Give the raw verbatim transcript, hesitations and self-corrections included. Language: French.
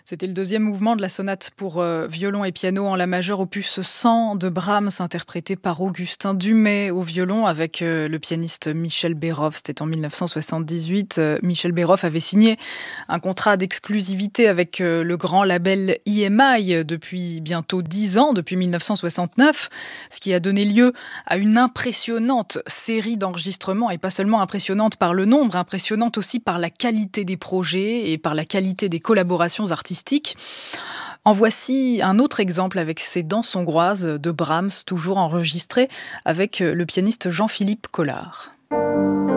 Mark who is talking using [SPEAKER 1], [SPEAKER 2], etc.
[SPEAKER 1] C'était le deuxième mouvement de la sonate pour euh, violon et piano en la majeure opus cent de Brahms, interprété par Augustin Dumay au violon avec euh, le pianiste Michel Berhoff. C'était en mille neuf cent soixante-dix-huit. Euh, Michel Berhoff avait signé un contrat d'exclusivité avec euh, le grand label E M I depuis bientôt dix ans, depuis mille neuf cent soixante-neuf, ce qui a donné lieu à une impressionnante série d'enregistrements, et pas seulement impressionnante par le nombre, impressionnante aussi par la qualité des projets et par la qualité des collaborations artistiques. En voici un autre exemple avec ces danses hongroises de Brahms, toujours enregistrées avec le pianiste Jean-Philippe Collard.